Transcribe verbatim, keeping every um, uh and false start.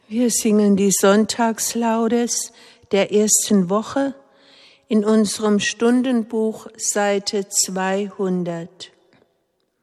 Wir singen die Sonntagslaudes der ersten Woche in unserem Stundenbuch Seite zweihundert.